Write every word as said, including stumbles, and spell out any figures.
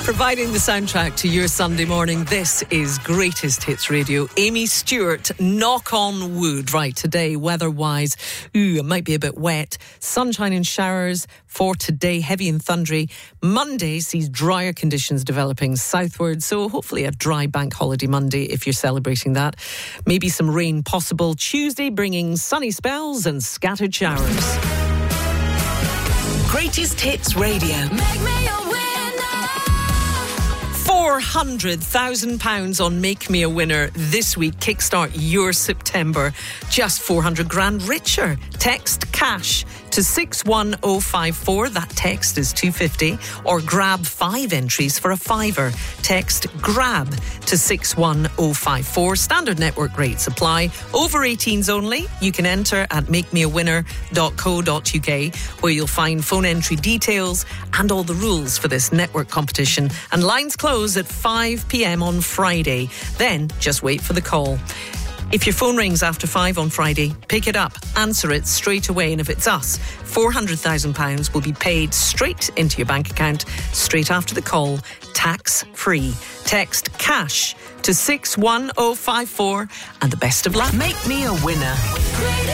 Providing the soundtrack to your Sunday morning, this is Greatest Hits Radio. Amy Stewart, Knock on Wood. Right, today, weather-wise, ooh, it might be a bit wet. Sunshine and showers for today, heavy and thundery. Monday sees drier conditions developing southward, so hopefully a dry bank holiday Monday if you're celebrating that. Maybe some rain possible. Tuesday bringing sunny spells and scattered showers. Greatest Hits Radio. Make me a winner. four hundred thousand pounds on Make Me a Winner this week. Kickstart your September. Just four hundred grand richer. Text cash to six one oh five four. That text is two fifty. Or grab five entries for a fiver. Text grab to six one oh five four. Standard network rates apply. Over eighteens only. You can enter at make me a winner dot co dot uk, where you'll find phone entry details and all the rules for this network competition. And lines close at five p.m. on Friday. Then just wait for the call. If your phone rings after five on Friday, pick it up, answer it straight away, and if it's us, four hundred thousand pounds will be paid straight into your bank account straight after the call, tax-free. Text CASH to six one oh five four, and the best of luck. Make me a winner.